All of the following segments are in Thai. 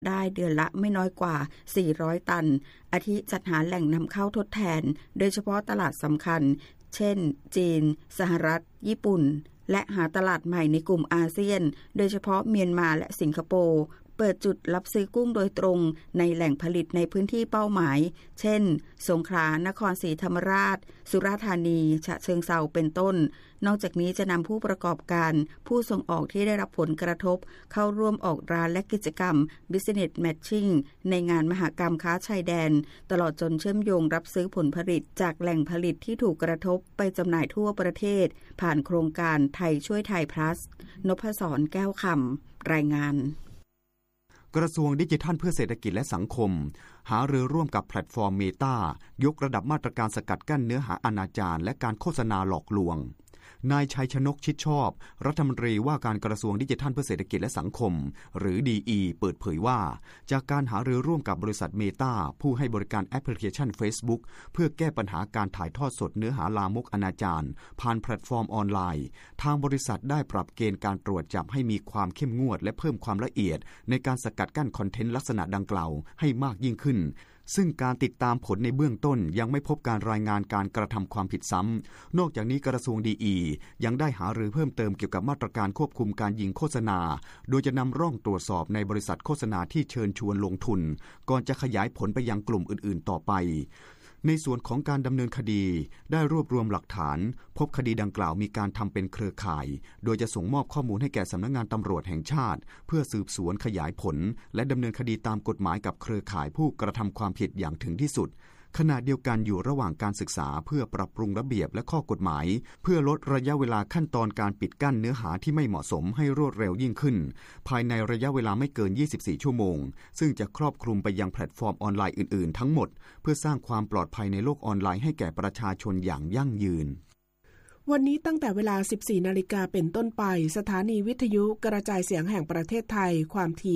ได้เดือนละไม่น้อยกว่า400ตันอาทิจัดหาแหล่งนำเข้าทดแทนโดยเฉพาะตลาดสำคัญเช่นจีนสหรัฐญี่ปุ่นและหาตลาดใหม่ในกลุ่มอาเซียนโดยเฉพาะเมียนมาและสิงคโปร์เปิดจุดรับซื้อกุ้งโดยตรงในแหล่งผลิตในพื้นที่เป้าหมายเช่นสงขลานครศรีธรรมราชสุราษฎร์ธานีฉะเชิงเทราเป็นต้นนอกจากนี้จะนำผู้ประกอบการผู้ส่งออกที่ได้รับผลกระทบเข้าร่วมออกร้านและกิจกรรม Business Matching ในงานมหกรรมค้าชายแดนตลอดจนเชื่อมโยงรับซื้อผลผลิตจากแหล่งผลิตที่ถูกกระทบไปจำหน่ายทั่วประเทศผ่านโครงการไทยช่วยไทย plus นพศรแก้วคำรายงานกระทรวงดิจิทัลเพื่อเศรษฐกิจและสังคมหารือร่วมกับแพลตฟอร์มเมตายกระดับมาตรการสกัดกั้นเนื้อหาอนาจารและการโฆษณาหลอกลวงนายชัยชนกชิดชอบรัฐมนตรีว่าการกระทรวงดิจิทัลเพื่อเศรษฐกิจและสังคมหรือ DE เปิดเผยว่าจากการหารือร่วมกับบริษัทเมตาผู้ให้บริการแอปพลิเคชัน Facebook เพื่อแก้ปัญหาการถ่ายทอดสดเนื้อหาลามกอนาจารผ่านแพลตฟอร์มออนไลน์ทางบริษัทได้ปรับเกณฑ์การตรวจจับให้มีความเข้มงวดและเพิ่มความละเอียดในการสกัดกั้นคอนเทนต์ลักษณะดังกล่าวให้มากยิ่งขึ้นซึ่งการติดตามผลในเบื้องต้นยังไม่พบการรายงานการกระทำความผิดซ้ำนอกจากนี้กระทรวงดียังได้หารือเพิ่มเติมเกี่ยวกับมาตรการควบคุมการยิงโฆษณาโดยจะนำร่องตรวจสอบในบริษัทโฆษณาที่เชิญชวนลงทุนก่อนจะขยายผลไปยังกลุ่มอื่นๆต่อไปในส่วนของการดำเนินคดีได้รวบรวมหลักฐานพบคดีดังกล่าวมีการทำเป็นเครือข่ายโดยจะส่งมอบข้อมูลให้แก่สำนักงานตำรวจแห่งชาติเพื่อสืบสวนขยายผลและดำเนินคดีตามกฎหมายกับเครือข่ายผู้กระทำความผิดอย่างถึงที่สุดขณะเดียวกันอยู่ระหว่างการศึกษาเพื่อปรับปรุงระเบียบและข้อกฎหมายเพื่อลดระยะเวลาขั้นตอนการปิดกั้นเนื้อหาที่ไม่เหมาะสมให้รวดเร็วยิ่งขึ้นภายในระยะเวลาไม่เกิน24ชั่วโมงซึ่งจะครอบคลุมไปยังแพลตฟอร์มออนไลน์อื่นๆทั้งหมดเพื่อสร้างความปลอดภัยในโลกออนไลน์ให้แก่ประชาชนอย่างยั่งยืนวันนี้ตั้งแต่เวลา 14 นาฬิกาเป็นต้นไปสถานีวิทยุกระจายเสียงแห่งประเทศไทยความถี่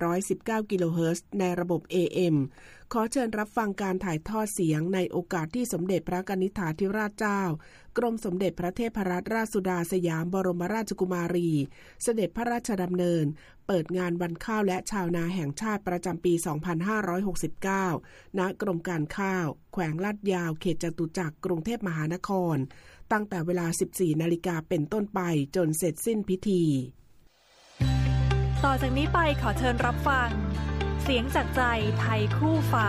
819กิโลเฮิรตซ์ในระบบ AM ขอเชิญรับฟังการถ่ายทอดเสียงในโอกาสที่สมเด็จพระกนิษฐาธิราชเจ้ากรมสมเด็จพระเทพรัตนราชสุดาสยามบรมราชกุมารีเสด็จพระราชดำเนินเปิดงานวันข้าวและชาวนาแห่งชาติประจำปี 2569 ณ กรมการข้าวแขวงลาดยาวเขตจตุจักรกรุงเทพมหานครตั้งแต่เวลา 14 นาฬิกาเป็นต้นไปจนเสร็จสิ้นพิธีต่อจากนี้ไปขอเชิญรับฟังเสียงจากใจไทยคู่ฟ้า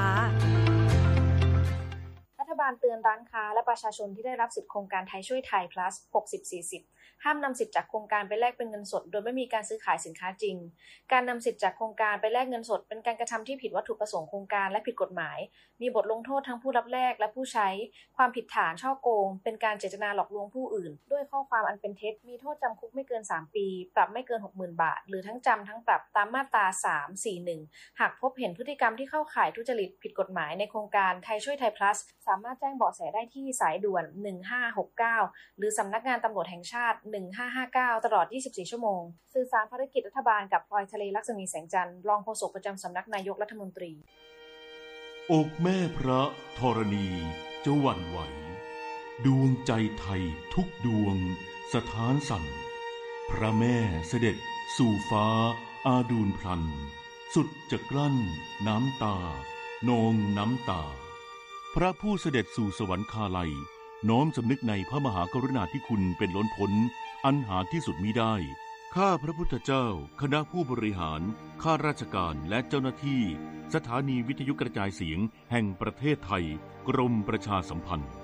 รัฐบาลเตือนร้านค้าและประชาชนที่ได้รับสิทธิโครงการไทยช่วยไทย plus 60-40ห้ามนำสิทธิ์จากโครงการไปแลกเป็นเงินสดโดยไม่มีการซื้อขายสินค้าจริงการนำสิทธิ์จากโครงการไปแลกเงินสดเป็นการกระทำที่ผิดวัตถุประสงค์โครงการและผิดกฎหมายมีบทลงโทษทั้งผู้รับแลกและผู้ใช้ความผิดฐานฉ้อโกงเป็นการเจตนาหลอกลวงผู้อื่นด้วยข้อความอันเป็นเท็จมีโทษจำคุกไม่เกิน3ปีปรับไม่เกิน 60,000 บาทหรือทั้งจำทั้งปรับตามมาตรา 341 หากพบเห็นพฤติกรรมที่เข้าข่ายทุจริตผิดกฎหมายในโครงการไทยช่วยไทย plus สามารถแจ้งเบาะแสได้ที่สายด่วน1569หรือสำนักงานตำรวจแห่งชาติ1559ตลอด24ชั่วโมงสื่อสารภารกิจรัฐบาลกับพลอยทะเลลักษมีแสงจันทร์รองโฆษกประจำสำนักนายกรัฐมนตรีอกแม่พระธรณีจะหวั่นไหวดวงใจไทยทุกดวงสถานสั่นพระแม่เสด็จสู่ฟ้าอาดูลพลันสุดจะกลั้นน้ำตานองน้ำตาพระผู้เสด็จสู่สวรรคาลัยน้อมสำนึกในพระมหากรุณาธิคุณเป็นล้นพ้นอันหาที่สุดมิได้ข้าพระพุทธเจ้าคณะผู้บริหารข้าราชการและเจ้าหน้าที่สถานีวิทยุกระจายเสียงแห่งประเทศไทยกรมประชาสัมพันธ์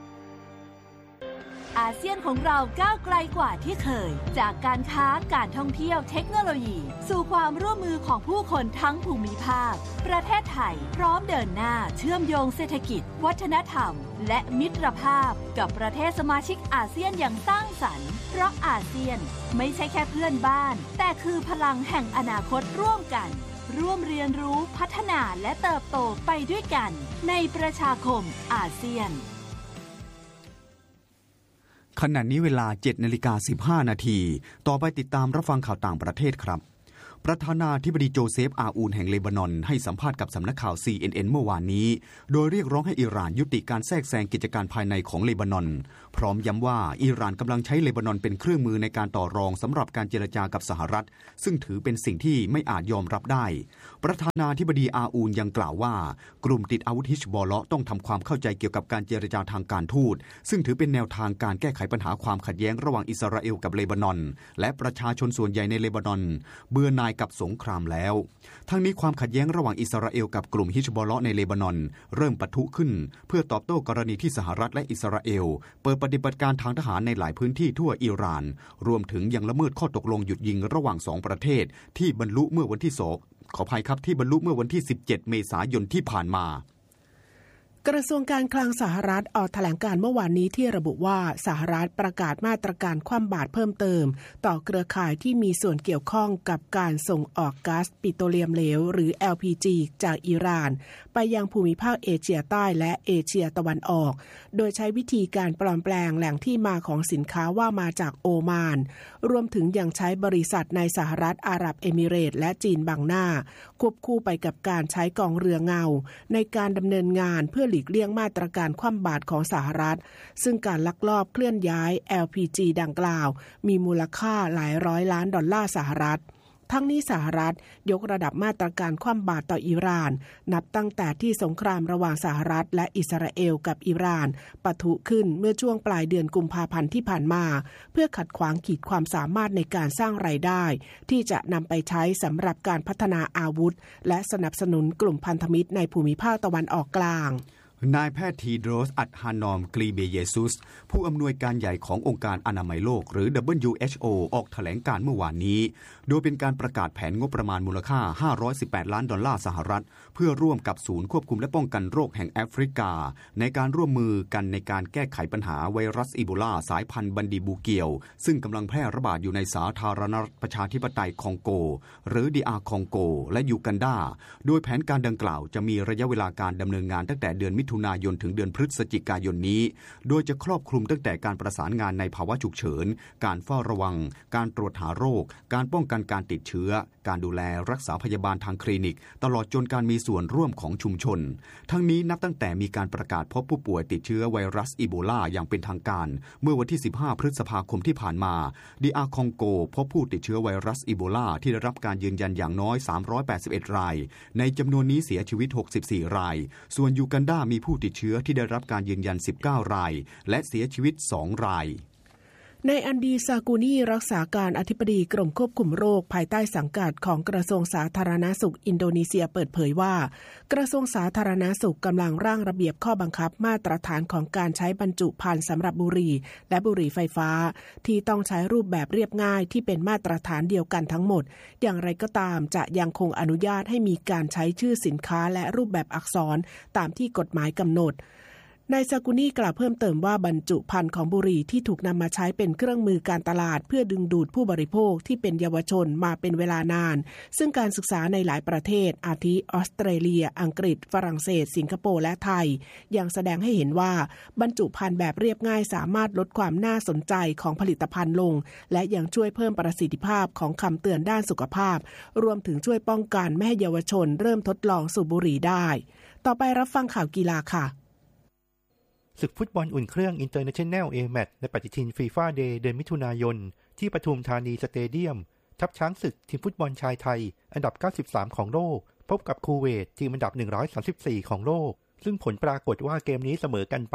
อาเซียนของเราก้าวไกลกว่าที่เคยจากการค้าการท่องเที่ยวเทคโนโลยีสู่ความร่วมมือของผู้คนทั้งภูมิภาคประเทศไทยพร้อมเดินหน้าเชื่อมโยงเศรษฐกิจวัฒนธรรมและมิตรภาพกับประเทศสมาชิกอาเซียนอย่างสร้างสรรค์เพราะอาเซียนไม่ใช่แค่เพื่อนบ้านแต่คือพลังแห่งอนาคตร่วมกันร่วมเรียนรู้พัฒนาและเติบโตไปด้วยกันในประชาคมอาเซียนขณะนี้เวลา 7:15 นาทีต่อไปติดตามรับฟังข่าวต่างประเทศครับประธานาธิบดีโจเซฟอาอูนแห่งเลบานอนให้สัมภาษณ์กับสำนักข่าว CNN เมื่อวานนี้โดยเรียกร้องให้อิหร่านยุติการแทรกแซงกิจการภายในของเลบานอนพร้อมย้ำว่าอิหร่านกำลังใช้เลบานอนเป็นเครื่องมือในการต่อรองสำหรับการเจรจากับสหรัฐซึ่งถือเป็นสิ่งที่ไม่อาจยอมรับได้ประธานาธิบดีอาอูนยังกล่าวว่ากลุ่มติดอาวุธฮิชบอลต้องทำความเข้าใจเกี่ยวกับการเจรจาทางการทูตซึ่งถือเป็นแนวทางการแก้ไขปัญหาความขัดแย้งระหว่างอิสราเอลกับเลบานอนและประชาชนส่วนใหญ่ในเลบานอนเบื่อหน่ายกับสงครามแล้วทั้งนี้ความขัดแย้งระหว่างอิสราเอลกับกลุ่มฮิชบอลในเลบานอนเริ่มปะทุขึ้นเพื่อตอบโต้กรณีที่สหรัฐและอิสราเอลเปิดปฏิบัติการทางทหารในหลายพื้นที่ทั่วอิหร่านรวมถึงยังละเมิดข้อตกลงหยุดยิงระหว่าง2ประเทศที่บรรลุเมื่อวันที่17 เมษายนที่ผ่านมากระทรวงการคลังสหรัฐออกแถลงการเมื่อวานนี้ที่ระบุว่าสหรัฐประกาศมาตรการคว่ำบาตรเพิ่มเติมต่อเครือข่ายที่มีส่วนเกี่ยวข้องกับการส่งออกก๊าซปิโตรเลียมเหลวหรือ LPG จากอิหร่านไปยังภูมิภาคเอเชียใต้และเอเชียตะวันออกโดยใช้วิธีการปลอมแปลงแหล่งที่มาของสินค้าว่ามาจากโอมานรวมถึงยังใช้บริษัทในสหรัฐอาหรับเอมิเรตส์และจีนบังหน้าควบคู่ไปกับการใช้กองเรือเงาในการดำเนินงานเพื่อหลีกเลี่ยงมาตรการคว่ำบาตรของสหรัฐซึ่งการลักลอบเคลื่อนย้าย LPG ดังกล่าวมีมูลค่าหลายร้อยล้านดอลลาร์สหรัฐทั้งนี้สหรัฐยกระดับมาตรการคว่ำบาตรต่ออิหร่านนับตั้งแต่ที่สงครามระหว่างสหรัฐและอิสราเอลกับอิหร่านปะทุขึ้นเมื่อช่วงปลายเดือนกุมภาพันธ์ที่ผ่านมาเพื่อขัดขวางขีดความสามารถในการสร้างรายได้ที่จะนำไปใช้สำหรับการพัฒนาอาวุธและสนับสนุนกลุ่มพันธมิตรในภูมิภาคตะวันออกกลางนายแพทย์ทีโดรส อัดฮานอม กลีเบเยซุสผู้อำนวยการใหญ่ขององค์การอนามัยโลกหรือ WHO ออกแถลงการเมื่อวานนี้โดยเป็นการประกาศแผนงบประมาณมูลค่า$518 ล้านสหรัฐเพื่อร่วมกับศูนย์ควบคุมและป้องกันโรคแห่งแอฟริกาในการร่วมมือกันในการแก้ไขปัญหาไวรัสอีโบลาสายพันธุ์บันดีบูเกียวซึ่งกำลังแพร่ระบาดอยู่ในสาธารณรัฐประชาธิปไตยคองโกหรือ DR คองโกและยูกันดาโดยแผนการดังกล่าวจะมีระยะเวลาการดำเนินงานตั้งแต่เดือนมิถุนายนถึงเดือนพฤศจิกายนนี้โดยจะครอบคลุมตั้งแต่การประสานงานในภาวะฉุกเฉินการเฝ้าระวังการตรวจหาโรคการป้องกันการติดเชื้อการดูแลรักษาพยาบาลทางคลินิกตลอดจนการมีส่วนร่วมของชุมชนทั้งนี้นับตั้งแต่มีการประกาศพบผู้ป่วยติดเชื้อไวรัสอีโบลาอย่างเป็นทางการเมื่อวันที่15พฤษภาคมที่ผ่านมาDR คองโกพบผู้ติดเชื้อไวรัสอีโบลาที่ได้รับการยืนยันอย่างน้อย381รายในจำนวนนี้เสียชีวิต64รายส่วนยูกันดามีผู้ติดเชื้อที่ได้รับการยืนยัน19รายและเสียชีวิต2รายในอันดีซากูนีรักษาการอธิบดีกรมควบคุมโรคภายใต้สังกัดของกระทรวงสาธารณสุขอินโดนีเซียเปิดเผยว่ากระทรวงสาธารณสุขกำลังร่างระเบียบข้อบังคับมาตรฐานของการใช้บรรจุภัณฑ์สำหรับบุหรี่และบุหรี่ไฟฟ้าที่ต้องใช้รูปแบบเรียบง่ายที่เป็นมาตรฐานเดียวกันทั้งหมดอย่างไรก็ตามจะยังคงอนุญาตให้มีการใช้ชื่อสินค้าและรูปแบบอักษรตามที่กฎหมายกำหนดนายซากุนีกล่าวเพิ่มเติมว่าบรรจุภัณฑ์ของบุหรี่ที่ถูกนำมาใช้เป็นเครื่องมือการตลาดเพื่อดึงดูดผู้บริโภคที่เป็นเยาวชนมาเป็นเวลานานซึ่งการศึกษาในหลายประเทศอาทิออสเตรเลียอังกฤษฝรั่งเศสสิงคโปร์และไทยยังแสดงให้เห็นว่าบรรจุภัณฑ์แบบเรียบง่ายสามารถลดความน่าสนใจของผลิตภัณฑ์ลงและยังช่วยเพิ่มประสิทธิภาพของคำเตือนด้านสุขภาพรวมถึงช่วยป้องกันไม่ให้เยาวชนเริ่มทดลองสูบบุหรี่ได้ต่อไปรับฟังข่าวกีฬาค่ะศึกฟุตบอลอุ่นเครื่อง International A-Match ในปฏิทินฟีฟ่าเดย์เดือนมิถุนายนที่ปทุมธานีสเตเดียมทัพช้างศึกทีมฟุตบอลชายไทยอันดับ93ของโลกพบกับคูเวตทีมอันดับ134ของโลกซึ่งผลปรากฏว่าเกมนี้เสมอกันไป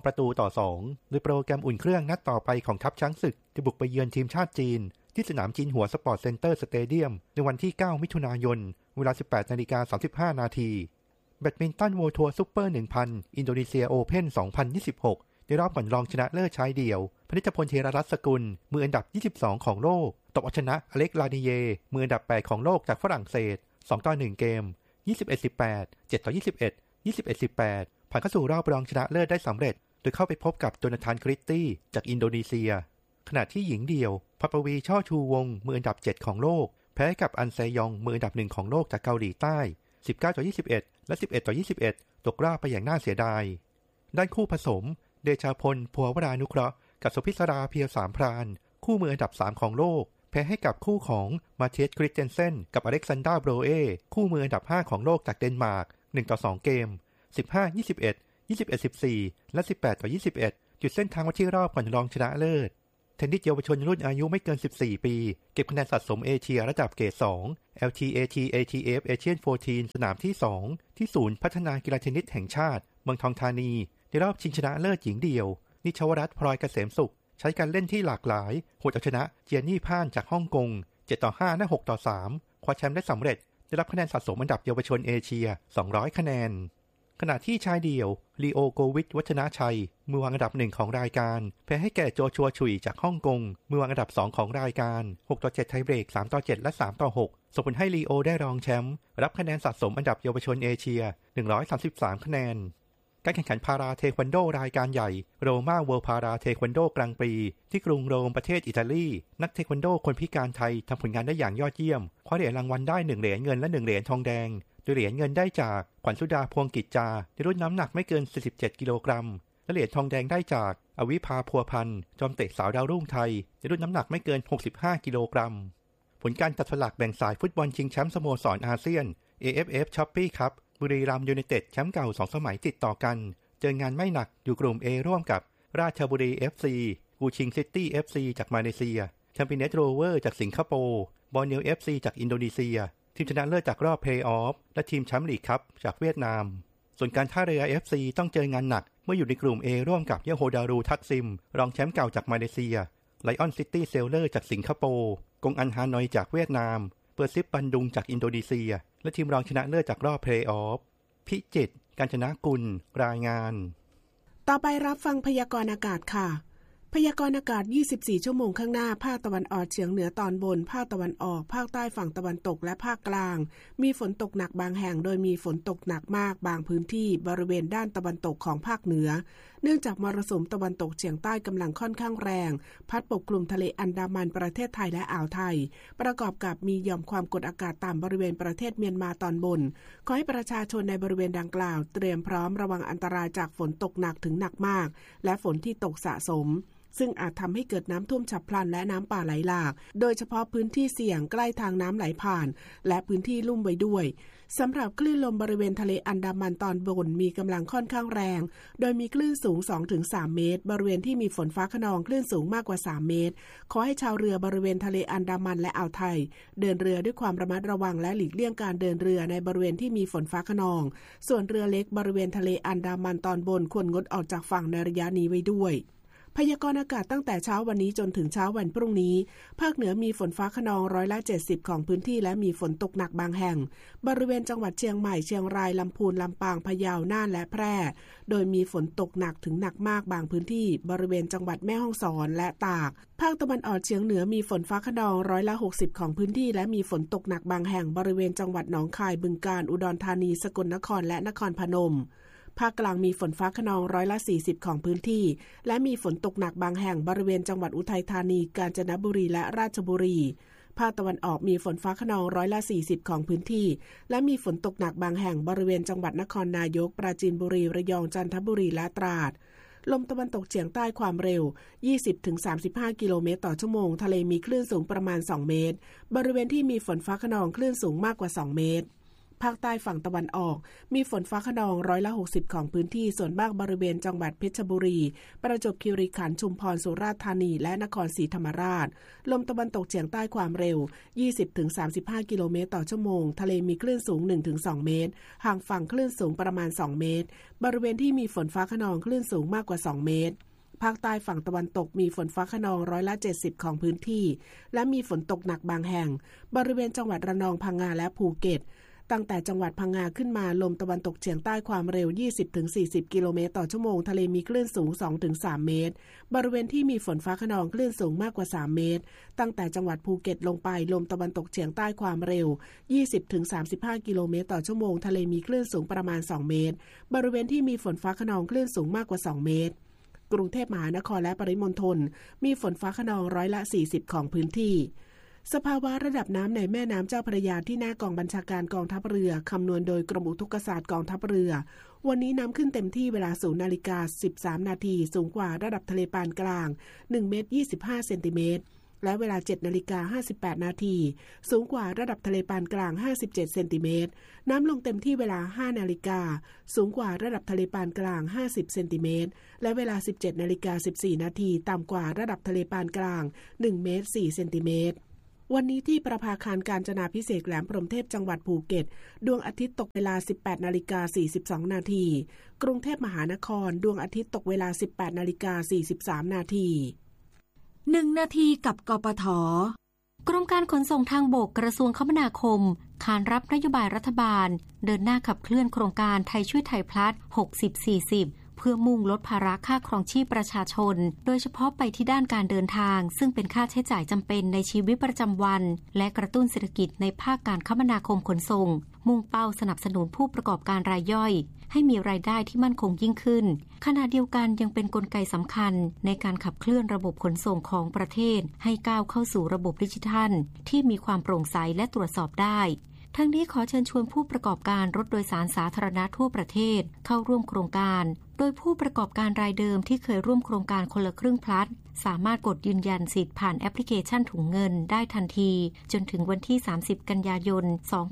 2-2โดยโปรแกรมอุ่นเครื่องนัดต่อไปของทัพช้างศึกจะบุกไปเยือนทีมชาติจีนที่สนามจีนหัวสปอร์ตเซ็นเตอร์สเตเดียมในวันที่9มิถุนายนเวลา 18:35 น.แบดมินตัน World Tour Super 1000 อินโดนีเซียโอเพ่น 2026 ได้รอบก่อนรองชนะเลิศชายเดี่ยวพนิชพลเทรรัตน์สกุลมืออันดับ22ของโลกตบเอาชนะอเล็กลานิเยมืออันดับ8ของโลกจากฝรั่งเศส2-1เกม 21-18 7-21 21-18 ผ่านเข้าสู่รอบรองชนะเลิศได้สำเร็จโดยเข้าไปพบกับโจนาธานคริสตี้จากอินโดนีเซียขณะที่หญิงเดี่ยวพัปวีช่อชูวงมืออันดับ7ของโลกแพ้กับอันเซยองมืออันดับ1ของโลกจากเกาหลีใต้19-21 และ 11-21 ตกรอบไปอย่างน่าเสียดายด้านคู่ผสมเดชาพล ภัววรานุเคราะห์กับสุพิศราเพียวสามพรานคู่มืออันดับ3ของโลกแพ้ให้กับคู่ของมาเทียสคริสเตนเซนกับอเล็กซานดราโบรเอคู่มืออันดับ5ของโลกจากเดนมาร์ก1-2 เกม 15-21 21-14 และ 18-21 จุดเส้นทางมาที่รอบก่อนรองชนะเลิศเทนนิสเยาวชนรุ่นอายุไม่เกิน14ปีเก็บคะแนนสะสมเอเชียระดับเกรด2 LTAT ATF Asian 14 สนามที่2ที่ศูนย์พัฒนากีฬาเทนนิสแห่งชาติเมืองทองธานีในรอบชิงชนะเลิศหญิงเดี่ยวนิชวรัตน์พลอยเกษมสุขใช้การเล่นที่หลากหลายหวดเอาชนะเจียนี่พ่านจากฮ่องกง 7-5 และ 6-3 คว้าแชมป์ได้สำเร็จได้รับคะแนนสะสมอันดับเยาวชนเอเชีย200คะแนนขณะที่ชายเดี่ยวลีโอโกวิชวัฒนาชัยมือวางอันดับ1ของรายการแพ้ให้แก่โจชัวชุยจากฮ่องกงมือวางอันดับ2ของรายการ 6-7 ไทยเบรก 3-7 และ 3-6 ส่งผลให้ลีโอได้รองแชมป์รับคะแนนสะสมอันดับเยาวชนเอเชีย133คะแนนการแข่งขันพาราเทควันโดรายการใหญ่โรม่าเวิลด์พาราเทควันโดกลางปีที่กรุงโรมประเทศอิตาลีนักเทควันโดคนพิการไทยทำผลงานได้อย่างยอดเยี่ยมคว้าเหรียญรางวัลได้1เหรียญเงินและ1เหรียญทองแดงโดยเหรียญเงินได้จากขวัญสุดาพวงกิจจาในรุ่นน้ำหนักไม่เกิน47กิโลกรัมและเหรียญทองแดงได้จากอวิภาพัวพันธ์จอมเตะสาวดาวรุ่งไทยในรุ่นน้ำหนักไม่เกิน65กิโลกรัมผลการจัดสลากแบ่งสายฟุตบอลชิงแชมป์สโมสรอาเซียน AFF Shopee Cup บุรีรัมย์ยูไนเต็ดแชมป์เก่า2สมัยติดต่อกันเจองานไม่หนักอยู่กลุ่ม A ร่วมกับราชบุรี FC กูชิงซิตี้ FC จากมาเลเซียแชมเปี้ยนเนสโรเวอร์จากสิงคโปร์บอร์เนียว FC จากอินโดนีเซียทีมชนะเลิศจากรอบเพลย์ออฟและทีมแชมป์ลีกคัพจากเวียดนามส่วนการท่าเรือ FC ต้องเจองานหนักเมื่ออยู่ในกลุ่ม A ร่วมกับยะโฮดารูทักซิมรองแชมป์เก่าจากมาเลเซียไลออนซิตี้เซลเลอร์จากสิงคโปร์กงอันฮานอยจากเวียดนามเปอร์ซิปบันดุงจากอินโดนีเซียและทีมรองชนะเลิศจากรอบเพลย์ออฟพิจิตรกาญจนกุลรายงานต่อไปรับฟังพยากรณ์อากาศค่ะพยากรณ์อากาศ24ชั่วโมงข้างหน้าภาคตะวันออกเฉียงเหนือตอนบนภาคตะวันออกภาคใต้ฝั่งตะวันตกและภาคกลางมีฝนตกหนักบางแห่งโดยมีฝนตกหนักมากบางพื้นที่บริเวณด้านตะวันตกของภาคเหนือเนื่องจากมรสุมตะวันตกเฉียงใต้กำลังค่อนข้างแรงพัดปกคลุมทะเลอันดามันประเทศไทยและอ่าวไทยประกอบกับมีหย่อมความกดอากาศต่ำบริเวณประเทศเมียนมาตอนบนขอให้ประชาชนในบริเวณดังกล่าวเตรียมพร้อมระวังอันตรายจากฝนตกหนักถึงหนักมากและฝนที่ตกสะสมซึ่งอาจทำให้เกิดน้ำท่วมฉับพลันและน้ำป่าไหลหลากโดยเฉพาะพื้นที่เสี่ยงใกล้ทางน้ำไหลผ่านและพื้นที่ลุ่มไว้ด้วยสำหรับคลื่นลมบริเวณทะเลอันดามันตอนบนมีกำลังค่อนข้างแรงโดยมีคลื่นสูง 2-3 เมตรบริเวณที่มีฝนฟ้าคะนองคลื่นสูงมากกว่า3เมตรขอให้ชาวเรือบริเวณทะเลอันดามันและอ่าวไทยเดินเรือด้วยความระมัดระวังและหลีกเลี่ยงการเดินเรือในบริเวณที่มีฝนฟ้าคะนองส่วนเรือเล็กบริเวณทะเลอันดามันตอนบนควรงดออกจากฝั่งในระยะนี้ไว้ด้วยพยากรณ์อากาศตั้งแต่เช้าวันนี้จนถึงเช้าวันพรุ่งนี้ภาคเหนือมีฝนฟ้าคะนอง70%ของพื้นที่และมีฝนตกหนักบางแห่งบริเวณจังหวัดเชียงใหม่เชียงรายลำพูนลำปางพะเยาน่านและแพร่โดยมีฝนตกหนักถึงหนักมากบางพื้นที่บริเวณจังหวัดแม่ฮ่องสอนและตากภาคตะวันออกเฉียงเหนือมีฝนฟ้าคะนอง60%ของพื้นที่และมีฝนตกหนักบางแห่งบริเวณจังหวัดหนองคายบึงกาฬอุดรธานีสกลนครและนครพนมภาคกลางมีฝนฟ้าคะนอง40%ของพื้นที่และมีฝนตกหนักบางแห่งบริเวณจังหวัดอุทัยธานีกาญจนบุรีและราชบุรีภาคตะวันออกมีฝนฟ้าคะนอง40%ของพื้นที่และมีฝนตกหนักบางแห่งบริเวณจังหวัดนครนายกปราจีนบุรีระยองจันทบุรีและตราดลมตะวันตกเฉียงใต้ความเร็ว 20-35 กิโลเมตรต่อชั่วโมงทะเลมีคลื่นสูงประมาณ2เมตรบริเวณที่มีฝนฟ้าคะนองคลื่นสูงมากกว่า2เมตรภาคใต้ฝั่งตะวันออกมีฝนฟ้าคะนอง60%ของพื้นที่ส่วนมากบริเวณจังหวัดเพชรบุรีประจวบคีรีขันธ์ชุมพรสุราษฎร์ธานีและนครศรีธรรมราชลมตะวันตกเฉียงใต้ความเร็ว 20-35 กิโลเมตรต่อชั่วโมงทะเลมีคลื่นสูง 1-2 เมตรห่างฝั่งคลื่นสูงประมาณ2เมตรบริเวณที่มีฝนฟ้าคะนองคลื่นสูงมากกว่า2เมตรภาคใต้ฝั่งตะวันตกมีฝนฟ้าคะนอง70%ของพื้นที่และมีฝนตกหนักบางแห่งบริเวณจังหวัดระนองพังงาและภูเก็ตตั้งแต่จังหวัดพังงาขึ้นมาลมตะวันตกเฉียงใต้ความเร็ว 20-40 กิโลเมตรต่อชั่วโมงทะเลมีคลื่นสูง 2-3 เมตรบริเวณที่มีฝนฟ้าคะนองคลื่นสูงมากกว่า3เมตรตั้งแต่จังหวัดภูเก็ตลงไปลมตะวันตกเฉียงใต้ความเร็ว 20-35 กิโลเมตรต่อชั่วโมงทะเลมีคลื่นสูงประมาณ2เมตรบริเวณที่มีฝนฟ้าคะนองคลื่นสูงมากกว่า2เมตรกรุงเทพมหานครและปริมณฑลมีฝนฟ้าคะนอง40%ของพื้นที่สภาวะระดับน้ำในแม่น้ำเจ้าพระยาที่หน้ากองบัญชาการกองทัพเรือคำนวณโดยกรมอุทกศาสตร์กองทัพเรือวันนี้น้ำขึ้นเต็มที่เวลา 0:13 นาทีสูงกว่าระดับทะเลปานกลาง1.25 เมตรและเวลา 7:58 นาทีสูงกว่าระดับทะเลปานกลาง57เซนติเมตรน้ำลงเต็มที่เวลา 5 นาฬิกาสูงกว่าระดับทะเลปานกลาง50เซนติเมตรและเวลา 17:14 นาทีต่ำกว่าระดับทะเลปานกลาง1เมตร4เซนติเมตรวันนี้ที่ประภาคารกาญจนาภิเษกแหลมพรหมเทพจังหวัดภูเก็ตดวงอาทิตย์ตกเวลา 18:42 นาทีกรุงเทพมหานครดวงอาทิตย์ตกเวลา 18:43 นาที 1 นาทีกับกปท.กรมการขนส่งทางบกกระทรวงคมนาคมขานรับนโยบายรัฐบาลเดินหน้าขับเคลื่อนโครงการไทยช่วยไทยพลัส 60-40 เพื่อมุ่งลดภาระค่าครองชีพประชาชนโดยเฉพาะไปที่ด้านการเดินทางซึ่งเป็นค่าใช้จ่ายจำเป็นในชีวิตประจำวันและกระตุ้นเศรษฐกิจในภาคการคมนาคมขนส่งมุ่งเป้าสนับสนุนผู้ประกอบการรายย่อยให้มีรายได้ที่มั่นคงยิ่งขึ้นขณะเดียวกันยังเป็นกลไกสำคัญในการขับเคลื่อนระบบขนส่งของประเทศให้ก้าวเข้าสู่ระบบดิจิทัลที่มีความโปร่งใสและตรวจสอบได้ทั้งนี้ขอเชิญชวนผู้ประกอบการรถโดยสารสาธารณะทั่วประเทศเข้าร่วมโครงการโดยผู้ประกอบการรายเดิมที่เคยร่วมโครงการคนละครึ่งพลัสสามารถกดยืนยันสิทธิ์ผ่านแอปพลิเคชันถุงเงินได้ทันทีจนถึงวันที่30กันยายน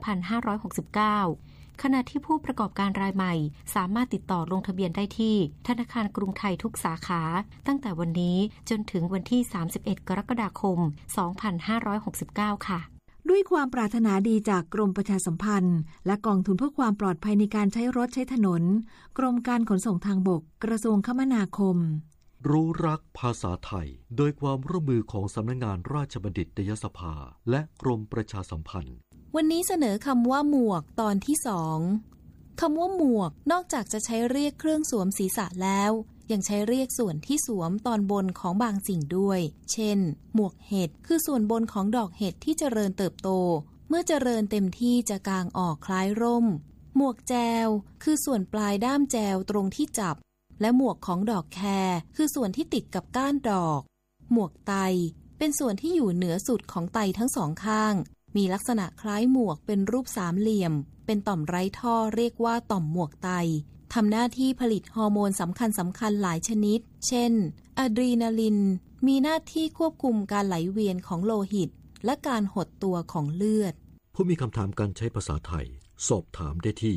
2569ขณะที่ผู้ประกอบการรายใหม่สามารถติดต่อลงทะเบียนได้ที่ธนาคารกรุงไทยทุกสาขาตั้งแต่วันนี้จนถึงวันที่31กรกฎาคม2569ค่ะด้วยความปรารถนาดีจากกรมประชาสัมพันธ์และกองทุนเพื่อความปลอดภัยในการใช้รถใช้ถนนกรมการขนส่งทางบกกระทรวงคมนาคมรู้รักภาษาไทยโดยความร่วมมือของสำนักงานราชบัณฑิตยสภาและกรมประชาสัมพันธ์วันนี้เสนอคำว่าหมวกตอนที่2คำว่าหมวกนอกจากจะใช้เรียกเครื่องสวมศีรษะแล้วยังใช้เรียกส่วนที่สวมตอนบนของบางสิ่งด้วยเช่นหมวกเห็ดคือส่วนบนของดอกเห็ดที่เจริญเติบโตเมื่อเจริญเต็มที่จะกางออกคล้ายร่มหมวกแจวคือส่วนปลายด้ามแจวตรงที่จับและหมวกของดอกแครคือส่วนที่ติดกับก้านดอกหมวกไตเป็นส่วนที่อยู่เหนือสุดของไตทั้งสองข้างมีลักษณะคล้ายหมวกเป็นรูปสามเหลี่ยมเป็นต่อมไร้ท่อเรียกว่าต่อมหมวกไตทำหน้าที่ผลิตฮอร์โมนสำคัญหลายชนิดเช่นอะดรีนาลินมีหน้าที่ควบคุมการไหลเวียนของโลหิตและการหดตัวของเลือดผู้มีคำถามการใช้ภาษาไทยสอบถามได้ที่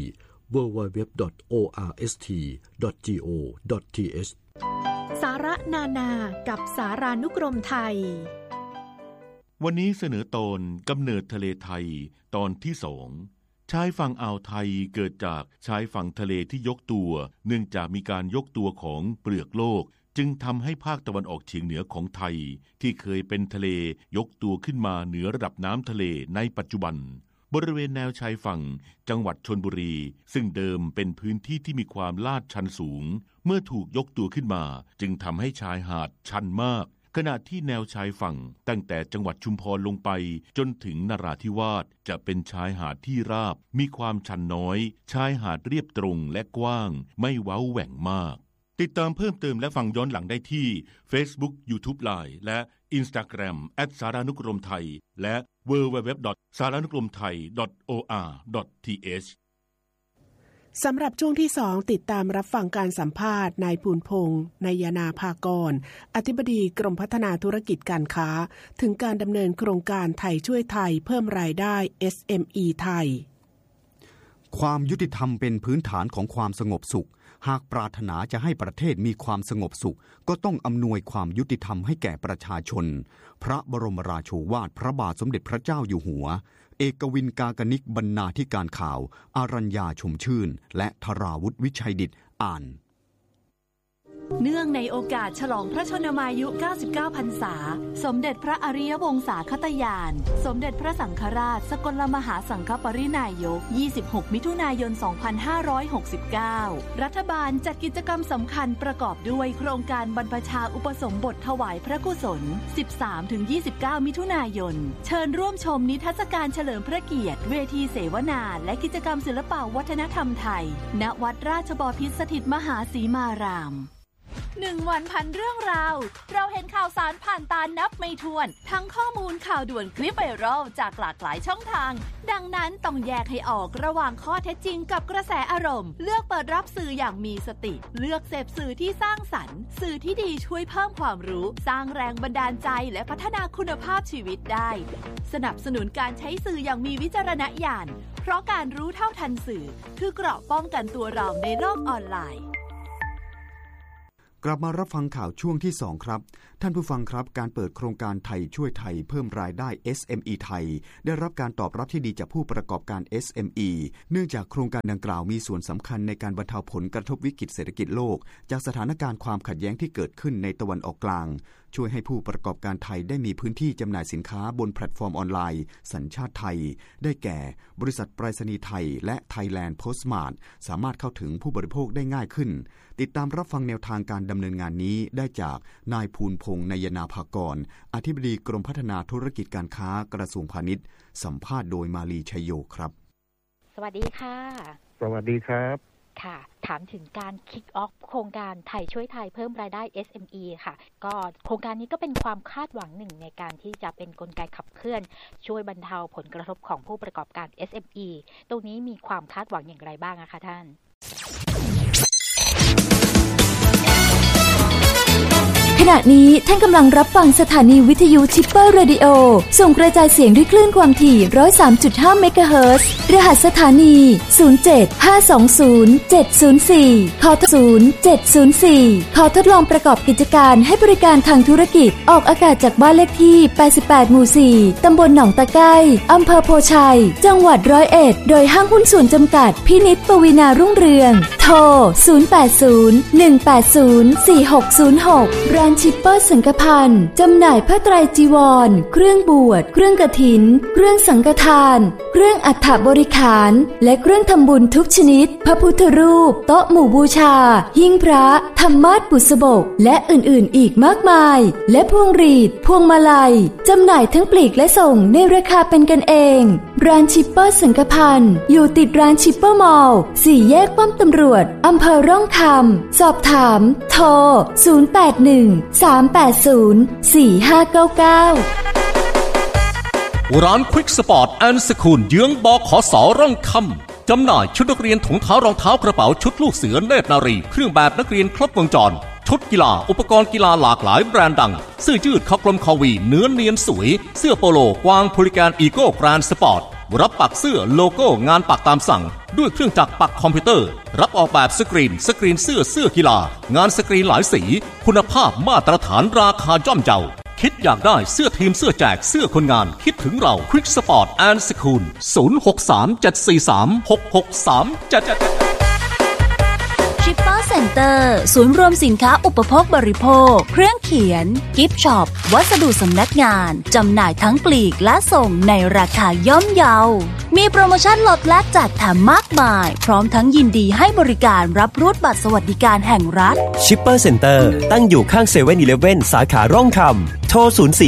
www.orst.go.th สาระนานากับสารานุกรมไทยวันนี้เสนอตอนกำเนิดทะเลไทยตอนที่2ชายฝั่งอ่าวไทยเกิดจากชายฝั่งทะเลที่ยกตัวเนื่องจากมีการยกตัวของเปลือกโลกจึงทำให้ภาคตะวันออกเฉียงเหนือของไทยที่เคยเป็นทะเลยกตัวขึ้นมาเหนือระดับน้ำทะเลในปัจจุบันบริเวณแนวชายฝั่งจังหวัดชลบุรีซึ่งเดิมเป็นพื้นที่ที่มีความลาดชันสูงเมื่อถูกยกตัวขึ้นมาจึงทำให้ชายหาดชันมากขณะที่แนวชายฝั่งตั้งแต่จังหวัดชุมพรลงไปจนถึงนราธิวาสจะเป็นชายหาดที่ราบมีความชันน้อยชายหาดเรียบตรงและกว้างไม่เว้าแหว่งมากติดตามเพิ่มเติมและฟังย้อนหลังได้ที่ Facebook YouTube Line และ Instagram @saranukromthai และ www.saranukromthai.or.th สำหรับช่วงที่2ติดตามรับฟังการสัมภาษณ์นายภูลพงษ์นายนาภากรอธิบดีกรมพัฒนาธุรกิจการค้าถึงการดำเนินโครงการไทยช่วยไทยเพิ่มรายได้ SME ไทยความยุติธรรมเป็นพื้นฐานของความสงบสุขหากปรารถนาจะให้ประเทศมีความสงบสุขก็ต้องอำนวยความยุติธรรมให้แก่ประชาชนพระบรมราโชวาทพระบาทสมเด็จพระเจ้าอยู่หัวเอกวินกากนิกบรรณาธิการข่าวอารัญญาชมชื่นและธราวุฒิวิชัยดิษฐ์อ่านเนื่องในโอกาสฉลองพระชนมายุ 99 พรรษาสมเด็จพระอริยวงศาคตญาณสมเด็จพระสังฆราชสกลมหาสังฆปรินายก 26 มิถุนายน 2569 รัฐบาลจัดกิจกรรมสำคัญประกอบด้วยโครงการบรรพชาอุปสมบทถวายพระกุศล 13-29 มิถุนายนเชิญร่วมชมนิทรรศการเฉลิมพระเกียรติเวทีเสวนาและกิจกรรมศิลปวัฒนธรรมไทยณวัดราชบพิตรสถิตมหาสีมาราม 1 วันพันเรื่องราวเราเห็นข่าวสารผ่านตานับไม่ถ้วนทั้งข้อมูลข่าวด่วนคลิปไวรัลจากหลากหลายช่องทางดังนั้นต้องแยกให้ออกระหว่างข้อเท็จจริงกับกระแสอารมณ์เลือกเปิดรับสื่ออย่างมีสติเลือกเสพสื่อที่สร้างสรรค์สื่อที่ดีช่วยเพิ่มความรู้สร้างแรงบันดาลใจและพัฒนาคุณภาพชีวิตได้สนับสนุนการใช้สื่ออย่างมีวิจารณญาณเพราะการรู้เท่าทันสื่อคือเกราะป้องกันตัวเราในโลกออนไลน์กลับมารับฟังข่าวช่วงที่2ครับท่านผู้ฟังครับการเปิดโครงการไทยช่วยไทยเพิ่มรายได้ SME ไทยได้รับการตอบรับที่ดีจากผู้ประกอบการ SME เนื่องจากโครงการดังกล่าวมีส่วนสำคัญในการบรรเทาผลกระทบวิกฤตเศรษฐกิจโลกจากสถานการณ์ความขัดแย้งที่เกิดขึ้นในตะวันออกกลางช่วยให้ผู้ประกอบการไทยได้มีพื้นที่จำหน่ายสินค้าบนแพลตฟอร์มออนไลน์สัญชาติไทยได้แก่บริษัทไปรษณีย์ไทยและ Thailand Postmart สามารถเข้าถึงผู้บริโภคได้ง่ายขึ้นติดตามรับฟังแนวทางการดำเนินงานนี้ได้จากนายภูลพงษ์นายนาภากรอธิบดีกรมพัฒนาธุรกิจการค้ากระทรวงพาณิชย์สัมภาษณ์โดยมาลีชัยโยครับสวัสดีค่ะสวัสดีครับค่ะถามถึงการคิกออฟโครงการไทยช่วยไทยเพิ่มรายได้ SME ค่ะก็โครงการนี้ก็เป็นความคาดหวังหนึ่งในการที่จะเป็นกลไกขับเคลื่อนช่วยบรรเทาผลกระทบของผู้ประกอบการ SME ตรงนี้มีความคาดหวังอย่างไรบ้างคะท่านขณะนี้ท่านกำลังรับฟังสถานีวิทยุชิปเปอร์เรดิโอส่งกระจายเสียงด้วยคลื่นความถี่ 103.5 เมกะเฮิรตซ์รหัสสถานี 075207004 คท0704 ขอทดลองประกอบกิจการให้บริการทางธุรกิจออกอากาศจากบ้านเลขที่ 88 หมู่ 4 ตำบลหนองตะไคร้อำเภอโพชัย จังหวัด101 โดยห้างหุ้นส่วนจำกัดพินิจปวีณารุ่งเรืองโทร 080-180-4606ร้านชิปเปอร์สังฆพันธ์จำหน่ายผ้าไตรจีวรเครื่องบวชเครื่องกฐินเครื่องสังฆทานเครื่องอัฐบริขารและเครื่องทำบุญทุกชนิดพระพุทธรูปโต๊ะหมู่บูชาหิ้งพระธรรมาสน์บุษบกและอื่นๆอีกมากมายและพวงหรีดพวงมาลัยจำหน่ายทั้งปลีกและส่งในราคาเป็นกันเองร้านชิปเปอร์สังฆพันธ์อยู่ติดร้านชิปเปอร์มอลล์4 แยกป้อมตำรวจอำเภอร่องคำสอบถามโทร081-380-4599 ร้านควิกสปอร์ตแอนด์สคูลเยื้องบขส.ร่องคำจำหน่ายชุดนักเรียนถุงเท้ารองเท้ากระเป๋าชุดลูกเสือเนตรนารีเครื่องแบบนักเรียนครบวงจรชุดกีฬาอุปกรณ์กีฬาหลากหลายแบรนด์ดังเสื้อยืดคอกลมคอวีเนื้อเนียนสวยเสื้อโปโลกวางโพลิแกนอีโก้แกรนด์สปอร์ตรับปักเสื้อโลโก้งานปักตามสั่งด้วยเครื่องจักรปักคอมพิวเตอร์รับออกแบบสกรีนเสื้อกีฬางานสกรีนหลายสีคุณภาพมาตรฐานราคาย่อมเยาคิดอยากได้เสื้อทีมเสื้อแจกเสื้อคนงานคิดถึงเราควิกสปอร์ตแอนด์สคูล0637436637 ชิปเปอร์เซ็นเตอร์ศูนย์รวมสินค้าอุปโภคบริโภคเครื่องเขียนกิฟต์ช็อปวัสดุสำนักงานจำหน่ายทั้งปลีกและส่งในราคาย่อมเยามีโปรโมชั่นลดและแจกแถมมากมายพร้อมทั้งยินดีให้บริการรับรูดบัตรสวัสดิการแห่งรัฐชิปเปอร์เซ็นเตอร์ตั้งอยู่ข้างเซเว่นอีเลฟเว่นสาขาร่องคำโทร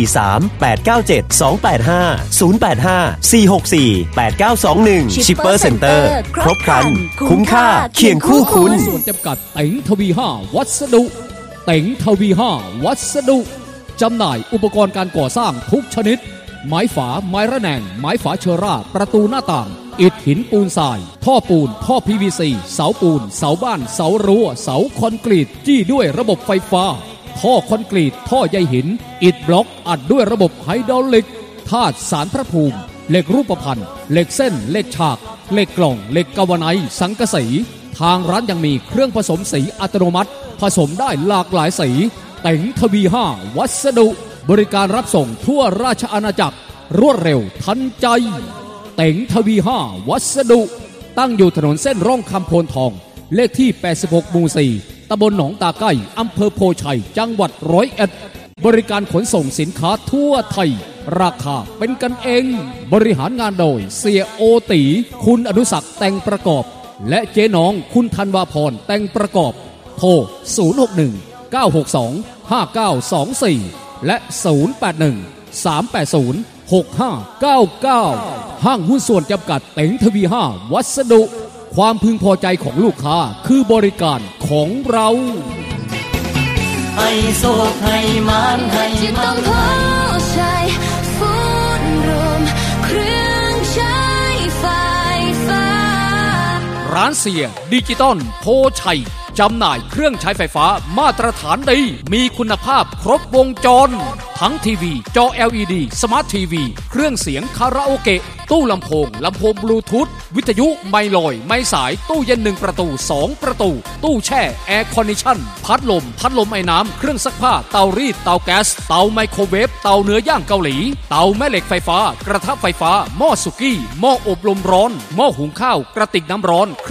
043-897-285-085-464-8921 ชิปเปอร์เซ็นเตอร์ครบครันคุ้มค่าเคียงคู่คุณส่วนจำกัดเต็งทวี5วัสดุเต็งทวี5วัสดุจำหน่ายอุปกรณ์การก่อสร้างทุกชนิดไม้ฝาไม้ระแนงไม้ฝาเชอร่าประตูหน้าต่างอิฐหินปูนทรายท่อปูนท่อ PVC เสาปูนเสาบ้านเสารั้วเสาคอนกรีตจี้ด้วยระบบไฟฟ้าท่อคอนกรีตท่อใยหินอิฐบล็อกอัดด้วยระบบไฮดรอลิกธาตุสารพระภูมิเหล็กรูปพรรณเหล็กเส้นเหล็กฉากเหล็กกล่องเหล็กกาวไนท์สังกะสีทางร้านยังมีเครื่องผสมสีอัตโนมัติผสมได้หลากหลายสีเต็งทวี5วัสดุบริการรับส่งทั่วราชอาณาจักรรวดเร็วทันใจเต็งทวี5วัสดุตั้งอยู่ถนนเส้นร่องคำโพนทองเลขที่86หมู่4ตำบลหนองตาไก่อำเภอโพชัยจังหวัด101บริการขนส่งสินค้าทั่วไทยราคาเป็นกันเองบริหารงานโดยเสียโอตีคุณอนุศักดิ์แต่งประกอบและเจ๊น้องคุณธันวาพรแต่งประกอบโทร061-962-5924และ081-380-6599ห้างหุ้นส่วนจำกัดเต็งทวี5วัสดุความพึงพอใจของลูกค้าคือบริการของเราให้โศกให้มานให้มันที่ต้องพอใจฟูนรวมเครื่องใช้ไฟฟ้าร้านเสียดิจิตอลโพชัยจำหน่ายเครื่องใช้ไฟฟ้ามาตรฐานดีมีคุณภาพครบวงจรทั้งทีวีจอ LED สมาร์ททีวีเครื่องเสียงคาราโอเกะตู้ลำโพงบลูทูธวิทยุไมลอยไม้สายตู้เย็น1ประตู2ประตูตู้แช่แอร์คอนดิชั่นพัดลมไอ้น้ำเครื่องซักผ้าเตารีดเตาแก๊สเตาไมโครเวฟเตาเนื้อย่างเกาหลีเตาแม่เหล็กไฟฟ้ากระทะไฟฟ้าหม้อสุกี้หม้ออบลมร้อนหม้อหุงข้าวกระติกน้ำร้อน